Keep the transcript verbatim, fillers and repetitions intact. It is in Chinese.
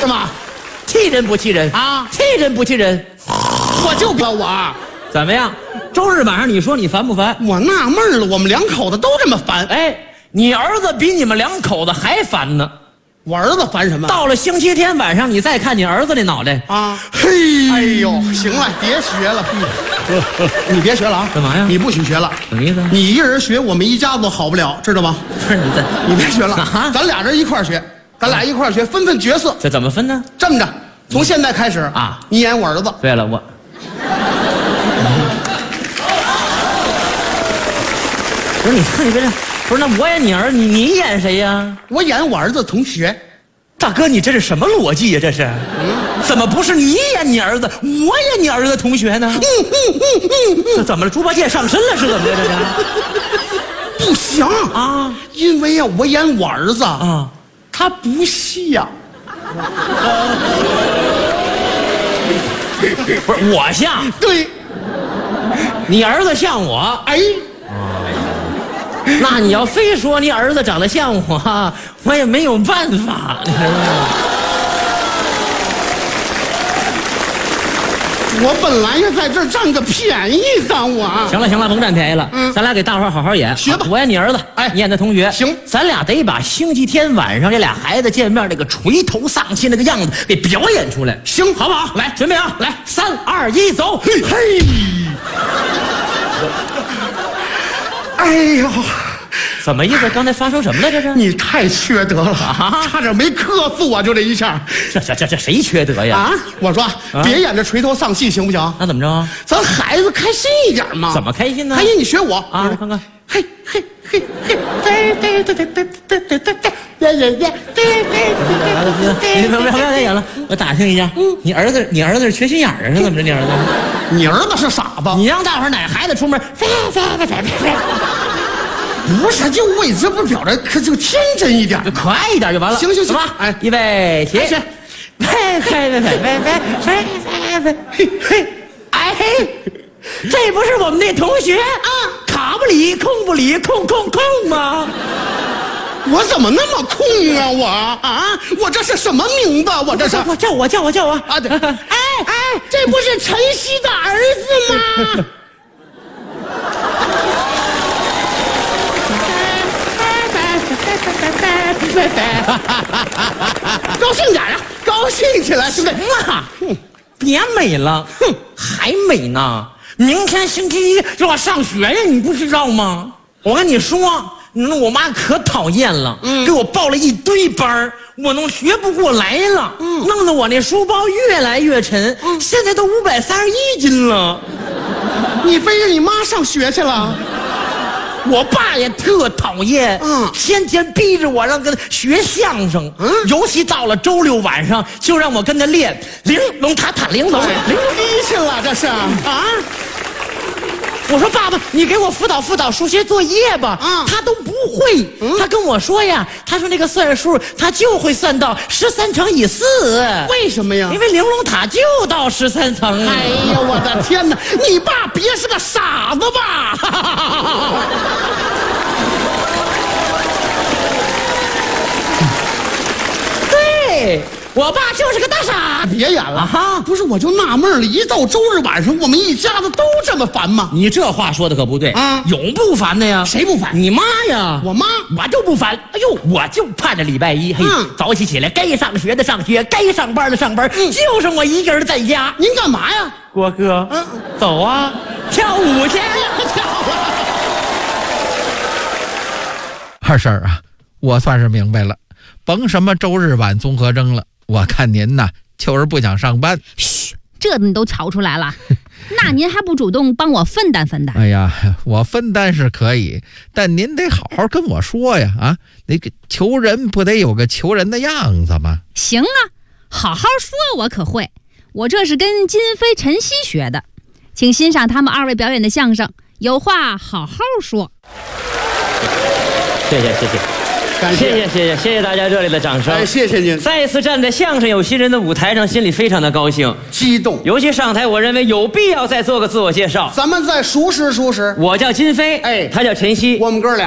是吗？ 气人不气人啊？ 气人不气人？ 我就说我怎么样？周日晚上你说你烦不烦？ 我纳闷了，我们两口子都这么烦。 哎，你儿子比你们两口子还烦呢。 我儿子烦什么？ 到了星期天晚上，你再看你儿子那脑袋啊，嘿，哎呦，行了，别学了，你别学了啊！ 干嘛呀？ 你不许学了， 什么意思？ 你一个人学，我们一家子都好不了，知道吗？ 不是你的， 你别学了啊！ 咱俩人一块儿学，咱俩一块儿学，分分角色。 这怎么分呢？ 这么着，从现在开始啊， 你演我儿子。 对了，我。不是你看你别这，不是那我演你儿，你你演谁呀？ 我演我儿子同学。 大哥，你这是什么逻辑呀？这是，嗯，怎么不是你演你儿子，我演你儿子同学呢？嗯嗯嗯嗯，这怎么了？猪八戒上身了是怎么的？这是不行啊，因为呀，我演我儿子啊，他不像。 不是我像， 对， 你儿子像我， 哎。 那你要非说你儿子长得像我，我也没有办法，你知道吗？ 我本来要在这儿占个便宜的，我。 行了行了，甭占便宜了，嗯，咱俩给大伙儿好好演， 学吧。 我演你儿子，哎，你演他同学， 行， 咱俩得把星期天晚上这俩孩子见面那个垂头丧气那个样子给表演出来， 行， 好不好？来，准备啊，来，三二一，走， 嘿嘿。哎呦， 怎么意思？刚才发生什么了？这是你太缺德了啊！差点没磕死我，就这一下。 这这这这谁缺德呀？ 啊！我说，别演这垂头丧气，行不行？ 那怎么着？ 咱孩子开心一点嘛。 怎么开心呢？ 开心，你学我啊！我看看。 嘿嘿嘿嘿，对对对对对对对对对对对对对。 你不要不要再演了，我打听一下，你儿子你儿子是缺心眼儿啊？是怎么着？你儿子？ 你儿子是傻子？ 你让大伙儿哪孩子出门？ 不是，就为这不表达可就天真一点， 可爱一点就完了。 行行行吧，哎，预备起，喂喂喂喂喂喂喂喂，嘿嘿，哎嘿，这不是我们那同学啊，卡不里空不里空空空吗？ 我怎么那么空啊我啊！我这是什么名字？我这是我叫我叫我叫我啊！对，哎哎，这不是晨曦的儿子吗？高兴点啊！高兴起来，兄弟！ 啊，别美了，哼，还美呢！明天星期一就要上学呀，你不知道吗？我跟你说，那我妈可讨厌了，嗯，给我报了一堆班，我弄学不过来了，嗯，弄得我那书包越来越沉，嗯，现在都五百三十一斤了。 你背着你妈上学去了？ 我爸也特讨厌， 嗯， 天天逼着我让跟他学相声，嗯，尤其到了周六晚上，就让我跟他练玲珑塔塔玲珑， 玲珑去了，这是啊。 我说爸爸，你给我辅导辅导数学作业吧，啊，他都不会，嗯，他跟我说呀，他说那个算数，他就会算到十三乘以四， 为什么呀？ 因为玲珑塔就到十三层。 哎呀，我的天哪！你爸别是个傻子吧？ 对。我爸就是个大傻， 别演了哈！不是，我就纳闷了，一到周日晚上，我们一家子都这么烦吗？ 你这话说的可不对啊！有不烦的呀？ 谁不烦？ 你妈呀！ 我妈， 我就不烦。哎呦，我就盼着礼拜一，嘿，嗯，早起起来，该上学的上学，该上班的上班，嗯，就剩我一个人在家。 您干嘛呀， 郭哥？嗯，走啊，跳舞去！跳啊！ 二婶啊，我算是明白了，甭什么周日晚综合征了。我看您呐，就是不想上班。 嘘，这你都瞧出来了，那您还不主动帮我分担分担？ 哎呀，我分担是可以，但您得好好跟我说呀！啊，那个求人不得有个求人的样子吗？ 行啊，好好说，我可会。我这是跟金飞、陈曦学的，请欣赏他们二位表演的相声，有话好好说。 谢谢谢谢。谢谢谢谢谢谢大家热烈的掌声！ 哎，谢谢您！ 再一次站在相声有新人的舞台上，心里非常的高兴、 激动。 尤其上台，我认为有必要再做个自我介绍。 咱们再熟识熟识。 我叫金飞，哎，他叫陈曦， 我们哥俩。